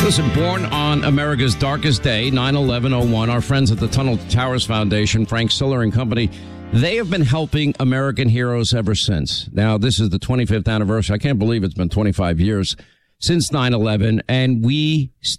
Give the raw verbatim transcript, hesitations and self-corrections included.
Listen, born on America's darkest day, nine eleven oh one, our friends at the Tunnel to Towers Foundation, Frank Siller and company, they have been helping American heroes ever since. Now, this is the twenty-fifth anniversary. I can't believe it's been twenty-five years since nine eleven, and we